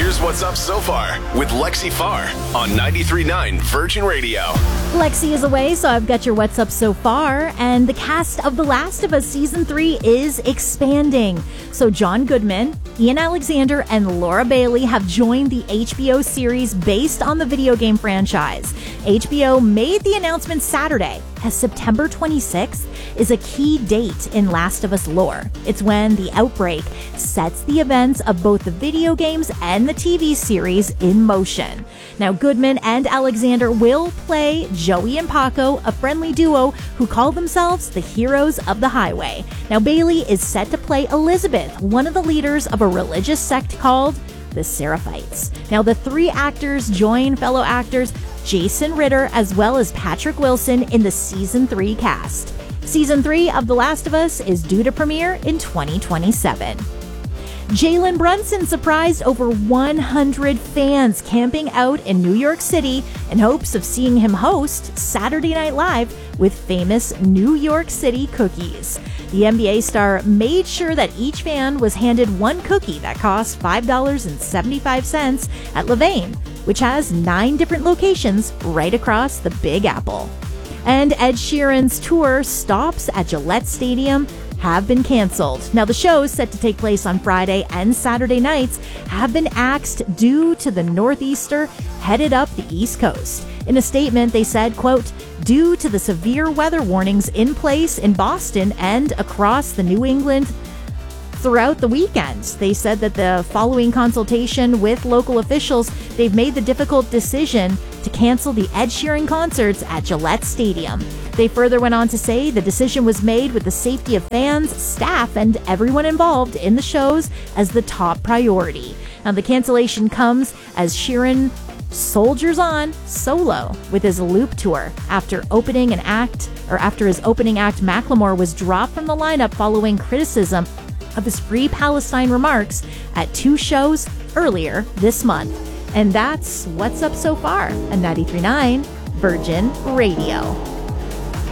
Here's what's up so far with Lexi Farr on 93.9 Virgin Radio. Lexi is away, so I've got your what's up so far. And the cast of The Last of Us Season 3 is expanding. So John Goodman, Ian Alexander, and Laura Bailey have joined the HBO series based on the video game franchise. HBO made the announcement Saturday, as September 26th is a key date in Last of Us lore. It's when the outbreak sets the events of both the video games and the TV series in motion. Now, Goodman and Alexander will play Joey and Paco, a friendly duo who call themselves the Heroes of the Highway. Now, Bailey is set to play Elizabeth, one of the leaders of a religious sect called the Seraphites. Now, the three actors join fellow actors Jason Ritter as well as Patrick Wilson in the Season 3 cast. Season 3 of The Last of Us is due to premiere in 2027. Jalen Brunson surprised over 100 fans camping out in New York City in hopes of seeing him host Saturday Night Live with famous New York City cookies. The NBA star made sure that each fan was handed one cookie that cost $5.75 at Levain, which has 9 different locations right across the Big Apple. And Ed Sheeran's tour stops at Gillette Stadium have been canceled. Now, the shows set to take place on Friday and Saturday nights have been axed due to the northeaster headed up the East Coast. In a statement, they said, quote, due to the severe weather warnings in place in Boston and across the New England throughout the weekend. They said that the following consultation with local officials, they've made the difficult decision to cancel the Ed Sheeran concerts at Gillette Stadium. They further went on to say the decision was made with the safety of fans, staff, and everyone involved in the shows as the top priority. Now, the cancellation comes as Sheeran soldiers on solo with his Loop tour after his opening act Macklemore was dropped from the lineup following criticism of his Free Palestine remarks at 2 shows earlier this month. And that's what's up so far on 93.9 Virgin Radio.